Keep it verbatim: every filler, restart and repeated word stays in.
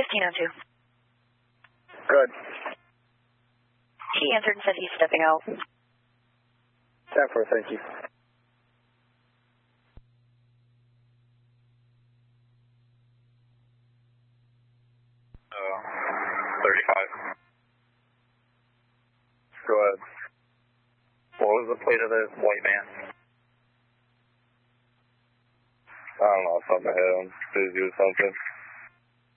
fifteen oh two. Good. He answered and said he's stepping out. ten four, thank you. Uh, thirty-five. Go ahead. What was the plate of this white van? I don't know, something hit him. Busy with something.